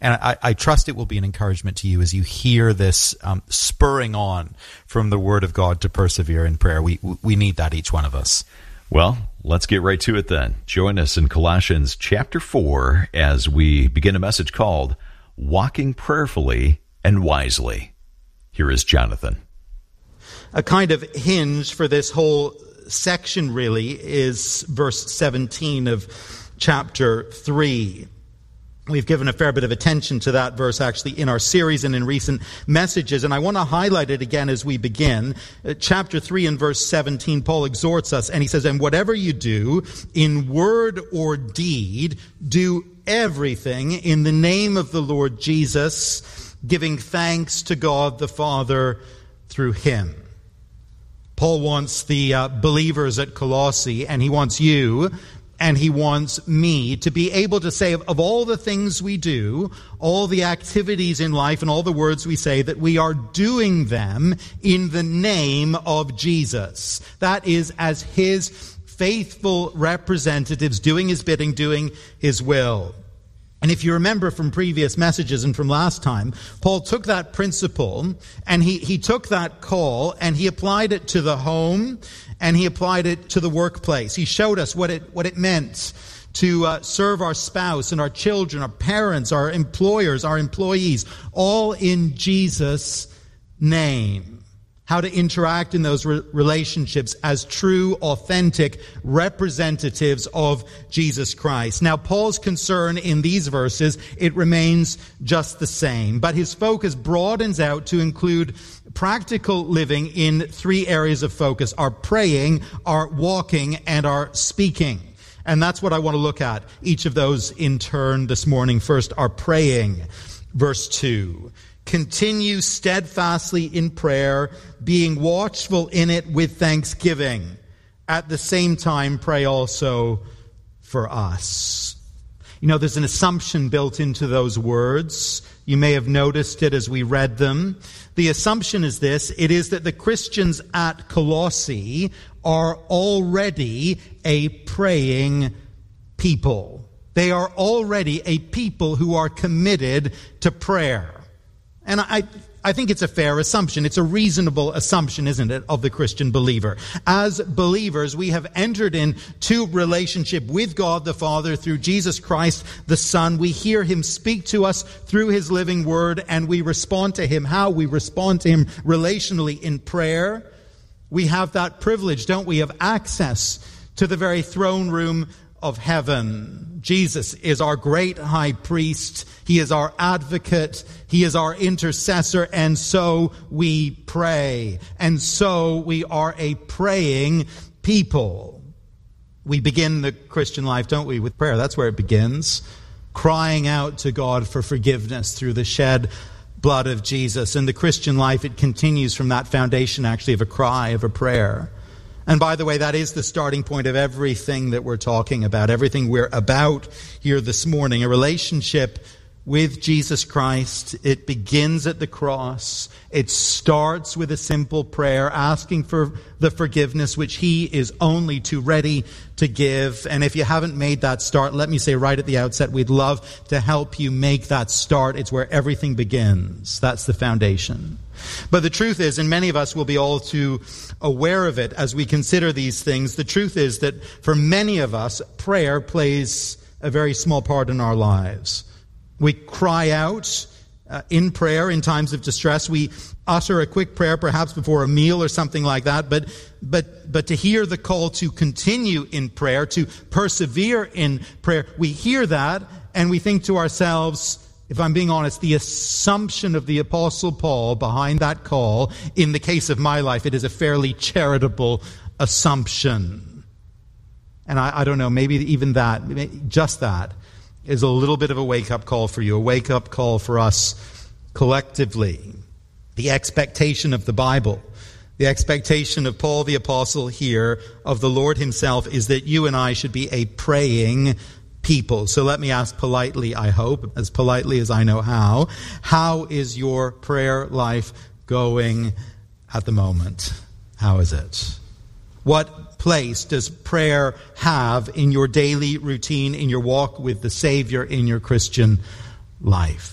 And I trust it will be an encouragement to you as you hear this spurring on from the Word of God to persevere in prayer. We need that, each one of us. Well, let's get right to it then. Join us in Colossians chapter 4 as we begin a message called Walking Prayerfully and Wisely. Here is Jonathan. A kind of hinge for this whole section really is verse 17 of chapter 3. We've given a fair bit of attention to that verse actually in our series and in recent messages, and I want to highlight it again as we begin. Chapter 3 and verse 17, Paul exhorts us, and he says, "And whatever you do, in word or deed, do everything in the name of the Lord Jesus, giving thanks to God the Father through him." Paul wants the believers at Colossae, and he wants you, and he wants me to be able to say of all the things we do, all the activities in life and all the words we say, that we are doing them in the name of Jesus. That is, as his faithful representatives, doing his bidding, doing his will. And if you remember from previous messages and from last time, Paul took that principle and he took that call and he applied it to the home and he applied it to the workplace. He showed us what it meant to serve our spouse and our children, our parents, our employers, our employees, all in Jesus' name. How to interact in those relationships as true, authentic representatives of Jesus Christ. Now, Paul's concern in these verses, it remains just the same, but his focus broadens out to include practical living in three areas of focus: our praying, our walking, and our speaking. And that's what I want to look at, each of those in turn this morning. First, our praying. Verse 2. "Continue steadfastly in prayer, being watchful in it with thanksgiving. At the same time, pray also for us." You know, there's an assumption built into those words. You may have noticed it as we read them. The assumption is this: it is that the Christians at Colossae are already a praying people. They are already a people who are committed to prayer. And I think it's a fair assumption. It's a reasonable assumption, isn't it, of the Christian believer. As believers, we have entered into relationship with God the Father through Jesus Christ the Son. We hear him speak to us through his living word, and we respond to him. How we respond to him relationally in prayer. We have that privilege, don't we, of access to the very throne room of heaven. Jesus is our great high priest. He is our advocate. He is our intercessor. And so we pray. And so we are a praying people. We begin the Christian life, don't we, with prayer. That's where it begins. Crying out to God for forgiveness through the shed blood of Jesus. And the Christian life, it continues from that foundation, actually, of a cry, of a prayer. And by the way, that is the starting point of everything that we're talking about, everything we're about here this morning. A relationship with Jesus Christ. It begins at the cross. It starts with a simple prayer, asking for the forgiveness which he is only too ready to give. And if you haven't made that start, let me say right at the outset, we'd love to help you make that start. It's where everything begins. That's the foundation. But the truth is, and many of us will be all too aware of it as we consider these things, the truth is that for many of us, prayer plays a very small part in our lives. We cry out in prayer in times of distress. We utter a quick prayer perhaps before a meal or something like that. But to hear the call to continue in prayer, to persevere in prayer, we hear that and we think to ourselves, if I'm being honest, the assumption of the Apostle Paul behind that call, in the case of my life, it is a fairly charitable assumption. And I don't know, maybe even that, just that, is a little bit of a wake-up call for you, a wake-up call for us collectively. The expectation of the Bible, the expectation of Paul the Apostle here, of the Lord himself, is that you and I should be a praying people. So let me ask politely, I hope, as politely as I know how is your prayer life going at the moment? How is it? What place does prayer have in your daily routine, in your walk with the Savior, in your Christian life?